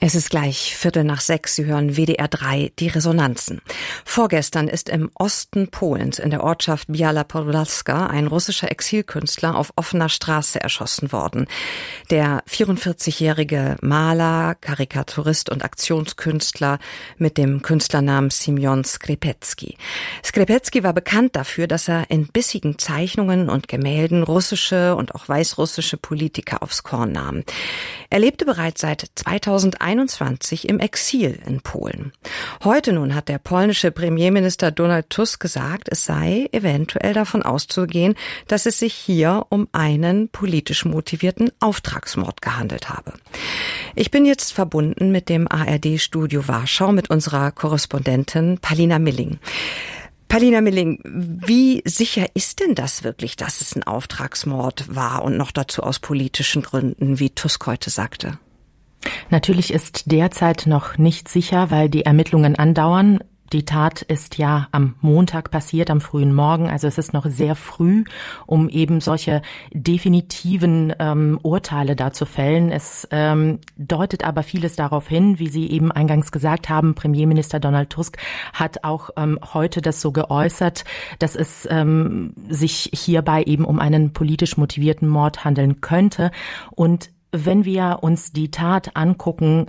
Es ist gleich 5:45. Sie hören WDR 3, die Resonanzen. Vorgestern ist im Osten Polens in der Ortschaft Biała Podlaska ein russischer Exilkünstler auf offener Straße erschossen worden. Der 44-jährige Maler, Karikaturist und Aktionskünstler mit dem Künstlernamen Semyon Skrzepecki. Skrzepecki war bekannt dafür, dass er in bissigen Zeichnungen und Gemälden russische und auch weißrussische Politiker aufs Korn nahm. Er lebte bereits seit 2021 im Exil in Polen. Heute nun hat der polnische Premierminister Donald Tusk gesagt, es sei eventuell davon auszugehen, dass es sich hier um einen politisch motivierten Auftragsmord gehandelt habe. Ich bin jetzt verbunden mit dem ARD-Studio Warschau mit unserer Korrespondentin Palina Milling. Palina Milling, wie sicher ist denn das wirklich, dass es ein Auftragsmord war und noch dazu aus politischen Gründen, wie Tusk heute sagte? Natürlich ist derzeit noch nicht sicher, weil die Ermittlungen andauern. Die Tat ist ja am Montag passiert, am frühen Morgen. Also es ist noch sehr früh, um eben solche definitiven Urteile da zu fällen. Es deutet aber vieles darauf hin, wie Sie eben eingangs gesagt haben. Premierminister Donald Tusk hat auch heute das so geäußert, dass es sich hierbei eben um einen politisch motivierten Mord handeln könnte. Und wenn wir uns die Tat angucken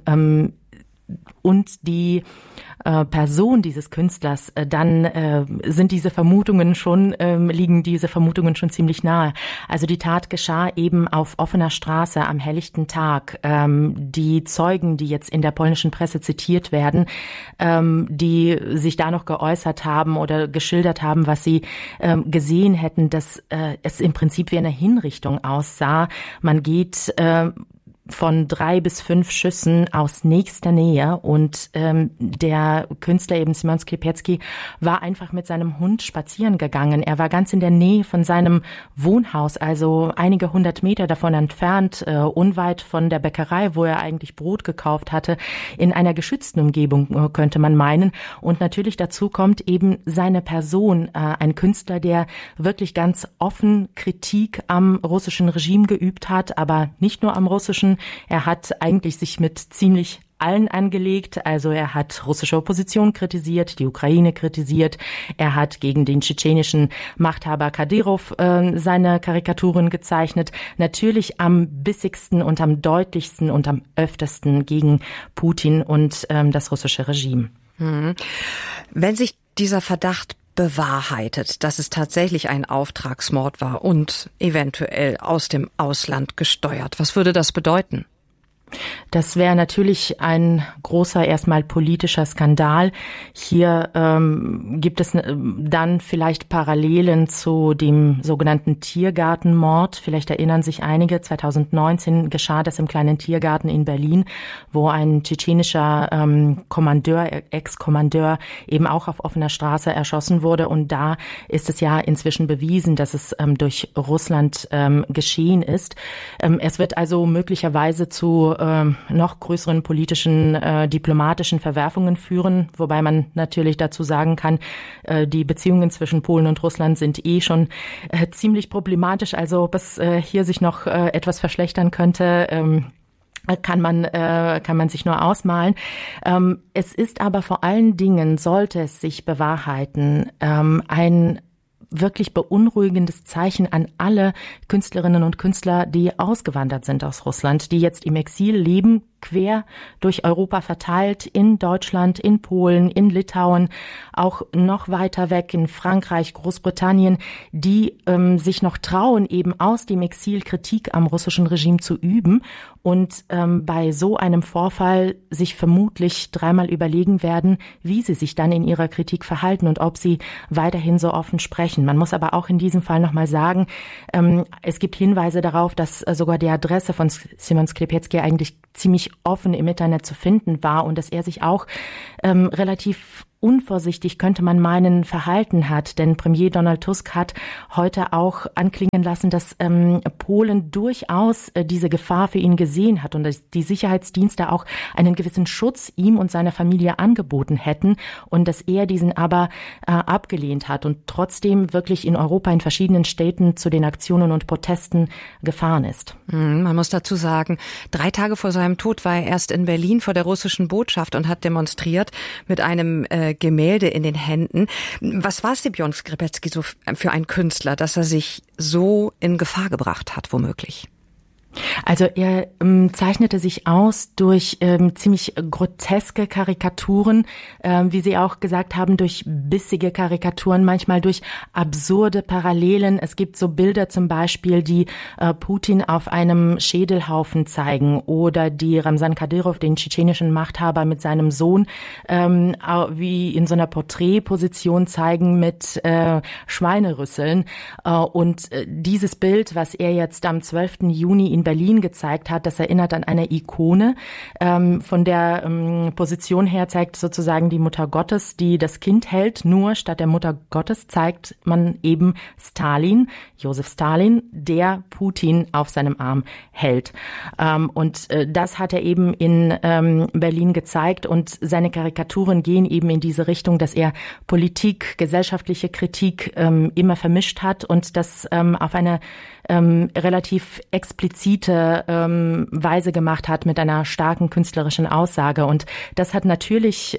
und die Person dieses Künstlers, dann liegen diese Vermutungen schon ziemlich nahe. Also die Tat geschah eben auf offener Straße am helllichten Tag. Die Zeugen, die jetzt in der polnischen Presse zitiert werden, die sich da noch geäußert haben oder geschildert haben, was sie gesehen hätten, dass es im Prinzip wie eine Hinrichtung aussah. Man geht von 3 bis 5 Schüssen aus nächster Nähe und der Künstler eben Semyon Skrzepecki war einfach mit seinem Hund spazieren gegangen. Er war ganz in der Nähe von seinem Wohnhaus, also einige 100 Meter davon entfernt, unweit von der Bäckerei, wo er eigentlich Brot gekauft hatte, in einer geschützten Umgebung, könnte man meinen. Und natürlich dazu kommt eben seine Person, ein Künstler, der wirklich ganz offen Kritik am russischen Regime geübt hat, aber nicht nur am russischen. Er hat eigentlich sich mit ziemlich allen angelegt. Also er hat russische Opposition kritisiert, die Ukraine kritisiert. Er hat gegen den tschetschenischen Machthaber Kadyrov seine Karikaturen gezeichnet. Natürlich am bissigsten und am deutlichsten und am öftesten gegen Putin und das russische Regime. Wenn sich dieser Verdacht bewahrheitet, dass es tatsächlich ein Auftragsmord war und eventuell aus dem Ausland gesteuert, was würde das bedeuten? Das wäre natürlich ein großer, erstmal politischer Skandal. Hier gibt es dann vielleicht Parallelen zu dem sogenannten Tiergartenmord. Vielleicht erinnern sich einige, 2019 geschah das im kleinen Tiergarten in Berlin, wo ein tschetschenischer Ex-Kommandeur eben auch auf offener Straße erschossen wurde. Und da ist es ja inzwischen bewiesen, dass es durch Russland geschehen ist. Es wird also möglicherweise zu noch größeren politischen, diplomatischen Verwerfungen führen, wobei man natürlich dazu sagen kann, die Beziehungen zwischen Polen und Russland sind schon ziemlich problematisch. Also ob es hier sich noch etwas verschlechtern könnte, kann man sich nur ausmalen. Es ist aber vor allen Dingen, sollte es sich bewahrheiten, ein wirklich beunruhigendes Zeichen an alle Künstlerinnen und Künstler, die ausgewandert sind aus Russland, die jetzt im Exil leben, quer durch Europa verteilt, in Deutschland, in Polen, in Litauen, auch noch weiter weg in Frankreich, Großbritannien, die sich noch trauen, eben aus dem Exil Kritik am russischen Regime zu üben und bei so einem Vorfall sich vermutlich dreimal überlegen werden, wie sie sich dann in ihrer Kritik verhalten und ob sie weiterhin so offen sprechen. Man muss aber auch in diesem Fall nochmal sagen, es gibt Hinweise darauf, dass sogar die Adresse von Semyon Skrzepecki eigentlich ziemlich offen im Internet zu finden war und dass er sich auch relativ unvorsichtig, könnte man meinen, verhalten hat. Denn Premier Donald Tusk hat heute auch anklingen lassen, dass Polen durchaus diese Gefahr für ihn gesehen hat und dass die Sicherheitsdienste auch einen gewissen Schutz ihm und seiner Familie angeboten hätten und dass er diesen aber abgelehnt hat und trotzdem wirklich in Europa in verschiedenen Städten zu den Aktionen und Protesten gefahren ist. Man muss dazu sagen, 3 Tage vor seinem Tod war er erst in Berlin vor der russischen Botschaft und hat demonstriert mit einem Gemälde in den Händen. Was war Scipion Skrzypecki so für ein Künstler, dass er sich so in Gefahr gebracht hat, womöglich? Also er zeichnete sich aus durch ziemlich groteske Karikaturen, wie Sie auch gesagt haben, durch bissige Karikaturen, manchmal durch absurde Parallelen. Es gibt so Bilder zum Beispiel, die Putin auf einem Schädelhaufen zeigen oder die Ramzan Kadyrov, den tschetschenischen Machthaber, mit seinem Sohn wie in so einer Porträtposition zeigen mit Schweinerüsseln. Und dieses Bild, was er jetzt am 12. Juni in Berlin gezeigt hat, das erinnert an eine Ikone. Von der Position her zeigt sozusagen die Mutter Gottes, die das Kind hält. Nur statt der Mutter Gottes zeigt man eben Stalin, Josef Stalin, der Putin auf seinem Arm hält. Und das hat er eben in Berlin gezeigt. Und seine Karikaturen gehen eben in diese Richtung, dass er Politik, gesellschaftliche Kritik immer vermischt hat und das auf eine relativ explizite Weise gemacht hat mit einer starken künstlerischen Aussage. Und das hat natürlich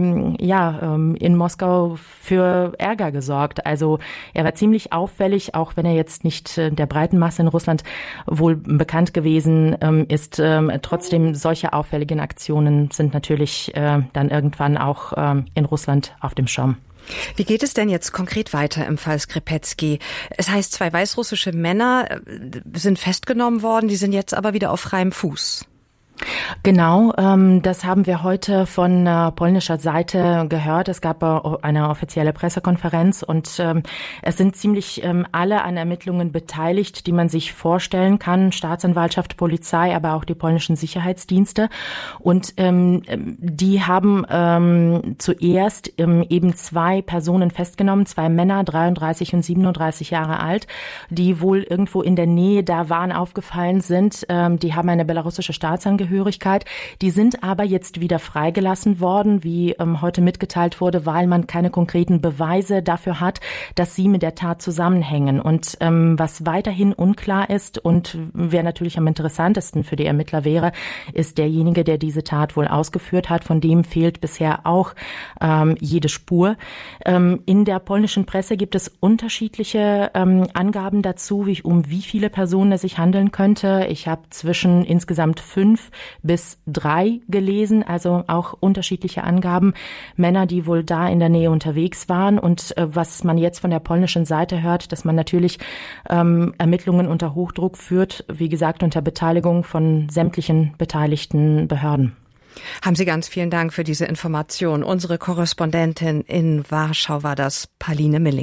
in Moskau für Ärger gesorgt. Also er war ziemlich auffällig, auch wenn er jetzt nicht der breiten Masse in Russland wohl bekannt gewesen ist. Trotzdem solche auffälligen Aktionen sind natürlich dann irgendwann auch in Russland auf dem Schirm. Wie geht es denn jetzt konkret weiter im Fall Skrzypecki? Es heißt, 2 weißrussische Männer sind festgenommen worden, die sind jetzt aber wieder auf freiem Fuß. Genau, das haben wir heute von polnischer Seite gehört. Es gab eine offizielle Pressekonferenz und es sind ziemlich alle an Ermittlungen beteiligt, die man sich vorstellen kann. Staatsanwaltschaft, Polizei, aber auch die polnischen Sicherheitsdienste. Und die haben zuerst eben 2 Personen festgenommen, 2 Männer, 33 und 37 Jahre alt, die wohl irgendwo in der Nähe da waren, aufgefallen sind. Die haben eine belarussische Staatsangehörigkeit. Die sind aber jetzt wieder freigelassen worden, wie heute mitgeteilt wurde, weil man keine konkreten Beweise dafür hat, dass sie mit der Tat zusammenhängen. Und was weiterhin unklar ist und wer natürlich am interessantesten für die Ermittler wäre, ist derjenige, der diese Tat wohl ausgeführt hat. Von dem fehlt bisher auch jede Spur. In der polnischen Presse gibt es unterschiedliche Angaben dazu, um wie viele Personen es sich handeln könnte. Ich habe zwischen insgesamt 5 bis 3 gelesen, also auch unterschiedliche Angaben. Männer, die wohl da in der Nähe unterwegs waren. Und was man jetzt von der polnischen Seite hört, dass man natürlich Ermittlungen unter Hochdruck führt, wie gesagt, unter Beteiligung von sämtlichen beteiligten Behörden. Haben Sie ganz vielen Dank für diese Information. Unsere Korrespondentin in Warschau war das, Pauline Milling.